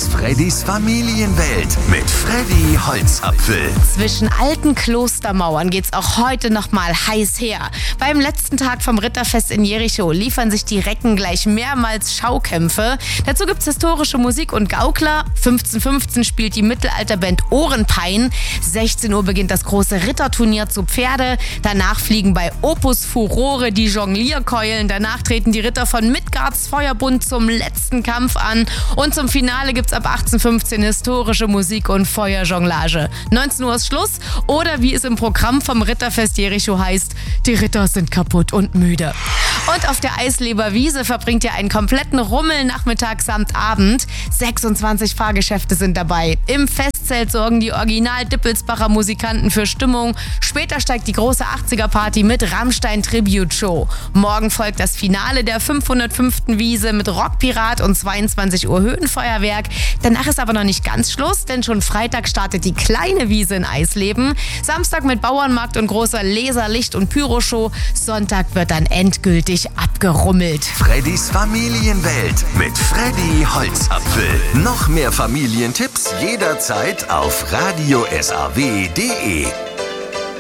ist Freddys Familienwelt mit Freddy Holzapfel. Zwischen alten Klostermauern geht's auch heute noch mal heiß her. Beim letzten Tag vom Ritterfest in Jericho liefern sich die Recken gleich mehrmals Schaukämpfe. Dazu gibt's historische Musik und Gaukler. 15:15 spielt die Mittelalterband Ohrenpein. 16 Uhr beginnt das große Ritterturnier zu Pferde. Danach fliegen bei Opus Furore die Jonglierkeulen. Danach treten die Ritter von Midgards Feuerbund zum letzten Kampf an. Und zum Finale gibt's ab 18:15 historische Musik und Feuerjonglage. 19 Uhr ist Schluss oder wie es im Programm vom Ritterfest Jericho heißt, die Ritter sind kaputt und müde. Und auf der Eisleber Wiese verbringt ihr einen kompletten Rummelnachmittag samt Abend. 26 Fahrgeschäfte sind dabei. Im Festzelt sorgen die Original-Dippelsbacher Musikanten für Stimmung. Später steigt die große 80er-Party mit Rammstein-Tribute-Show. Morgen folgt das Finale der 505. Wiese mit Rockpirat und 22 Uhr Höhenfeuerwerk. Danach ist aber noch nicht ganz Schluss, denn schon Freitag startet die kleine Wiese in Eisleben. Samstag mit Bauernmarkt und großer Laserlicht- und Pyroshow. Sonntag wird dann endgültig abgerummelt. Freddys Familienwelt mit Freddy Holzapfel. Noch mehr Familientipps jederzeit auf radiosaw.de.